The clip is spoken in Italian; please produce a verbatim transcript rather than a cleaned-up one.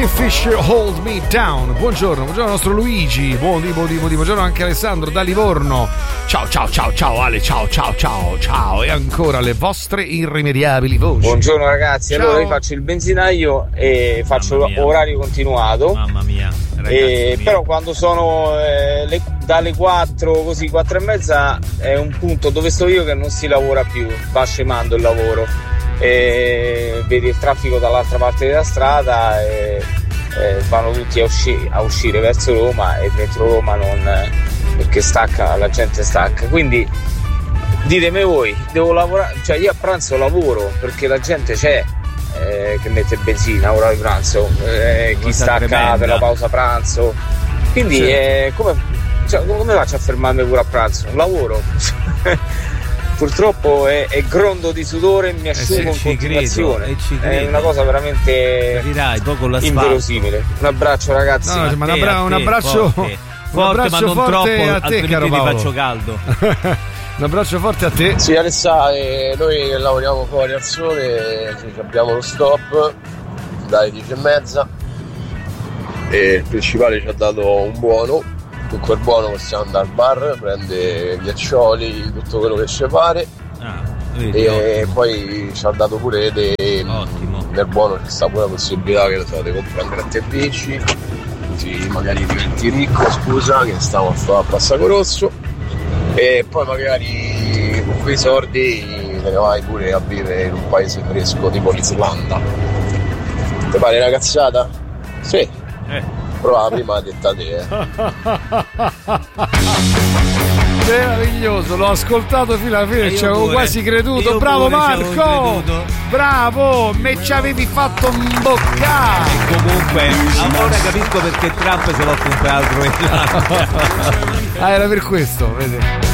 Fish Hold Me Down. Buongiorno, buongiorno al nostro Luigi. Buondì, buondì, buondì. Buongiorno anche Alessandro da Livorno. Ciao, ciao, ciao, ciao Ale, ciao, ciao, ciao, ciao. E ancora le vostre irrimediabili voci. Buongiorno ragazzi, ciao. Allora io faccio il benzinaio e faccio orario continuato. Mamma mia, ragazzi, e, mia. Però quando sono eh, le, dalle quattro, così quattro e mezza è un punto dove sto io che non si lavora più, va scemando il lavoro. E vedi il traffico dall'altra parte della strada e, e vanno tutti a, usci- a uscire verso Roma e dentro Roma non, perché stacca, la gente stacca, quindi ditemi voi, devo lavorare, cioè io a pranzo lavoro perché la gente c'è eh, che mette benzina a ora di pranzo, eh, chi stacca tremenda. Per la pausa pranzo, quindi sì. eh, come, cioè, come faccio a fermarmi pure a pranzo? Lavoro. Purtroppo è, è grondo di sudore, mi asciugo eh in continuazione, è una cosa veramente capirai, poco inverosimile. Un abbraccio ragazzi. No, no, ma un, abbra- un abbraccio forte, un abbraccio forte, ma non forte troppo a te, caro Paolo. Ti faccio caldo. Un abbraccio forte a te. Sì Alessà, eh, noi lavoriamo fuori al sole, sì, abbiamo lo stop dalle dieci e mezza e il principale ci ha dato un buono. Con quel buono possiamo andare al bar, prendere ghiaccioli, tutto quello che ci pare. Ah, vedi, e ottimo. Poi ci ha dato pure de, nel buono ci sta pure la possibilità che so, di comprare un gratta e vinci, così magari diventi ricco, scusa, che stavo a fare a Passaco Rosso. E poi magari con quei soldi te ne vai pure a vivere in un paese fresco tipo l'Islanda. Ti pare una cazzata? Sì. Eh. Prova prima a detta te, eh. Meraviglioso, l'ho ascoltato fino alla fine, ci avevo pure, quasi creduto. Bravo Marco, bravo, me ci avevi fatto imboccare. E comunque ora capisco perché Trump se l'ho comprato. Ah, era per questo, vedi.